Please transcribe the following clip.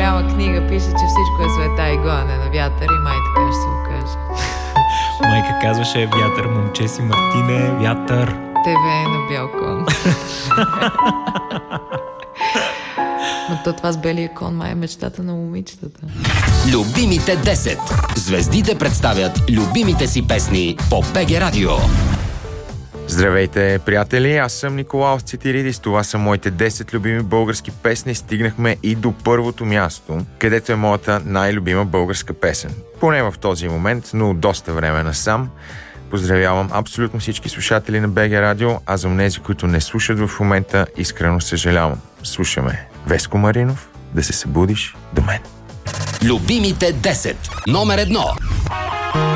голяма книга пише, че всичко е света игла, а не на вятър, и май така ще се окаже. Майка казваше: вятър, момче си, Мартине, вятър. ТВ е на бял кон. Но то това с белия кон май е мечтата на момичетата. Любимите 10. Звездите представят любимите си песни по БГ Радио. Здравейте, приятели! Аз съм Николаус Цитиридис. Това са моите 10 любими български песни. Стигнахме и до първото място, където е моята най-любима българска песен. Поне в този момент, но доста време насам. Поздравявам абсолютно всички слушатели на БГ Радио, а за онези, които не слушат в момента, искрено съжалявам. Слушаме Веско Маринов, "Да се събудиш до мен". Любимите 10. Номер 1.